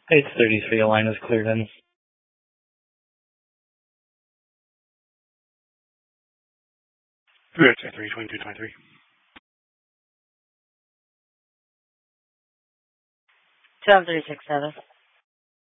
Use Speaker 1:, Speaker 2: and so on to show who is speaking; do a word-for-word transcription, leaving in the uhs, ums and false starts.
Speaker 1: It's thirty-three, a line is cleared in.
Speaker 2: three twenty-three, twenty-two twenty-three.
Speaker 3: twelve three six seven.